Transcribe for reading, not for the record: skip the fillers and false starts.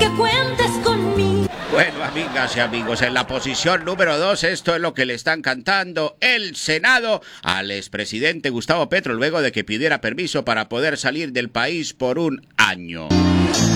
cuentes conmigo. Bueno, amigas y amigos, en la posición número 2, esto es lo que le están cantando el Senado al expresidente Gustavo Petro luego de que pidiera permiso para poder salir del país por un año.